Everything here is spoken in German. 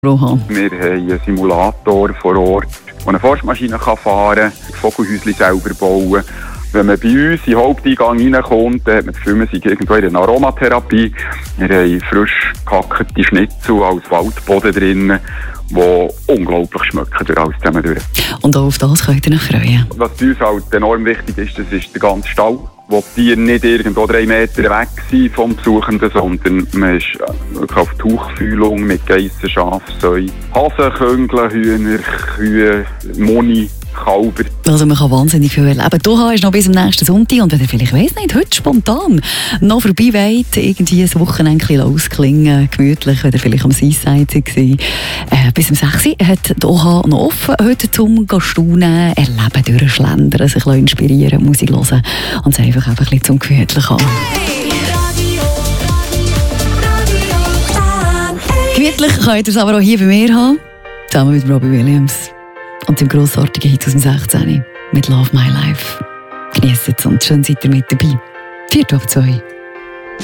Rohan. Wir haben einen Simulator vor Ort, der eine Forstmaschine fahren kann, Vogelhäuschen selber bauen. Wenn man bei uns in den Haupteingang reinkommt, dann hat man das Gefühl, man sei irgendwo in einer Aromatherapie. Wir haben frisch gehackte Schnitzel als Waldboden drin, die unglaublich schmecken durch alles zusammen durch. Und auch auf das könnt ihr euch freuen. Was bei uns halt enorm wichtig ist, das ist der ganze Stall, wo die Tiere nicht irgendwo 3 Meter weg sind vom Besuchenden, sondern man ist wirklich auf Tuchfühlung mit Geissen, Schafen, Säuen, Hasen, Küngel, Hühner, Kühe, Moni, Kalber. Also man kann wahnsinnig viel erleben. Du ist noch bis zum nächsten Sonntag und wenn ihr vielleicht, weiss nicht, heute spontan noch vorbei wollt, irgendwie ein Wochenende ausklingen, gemütlich, wenn ihr vielleicht am Seaside war. Bis um 6 Uhr hat die OH noch offen heute zum Staunen, erleben, durchschlendern, sich inspirieren, Musik hören und es einfach ein bisschen zum Gemütlich haben. Gemütlich könnt ihr es aber auch hier bei mir haben, zusammen mit Robbie Williams. Und dem grossartigen Hit aus dem 16. mit Love My Life. Genießt es und schön seid ihr mit dabei. 4:02.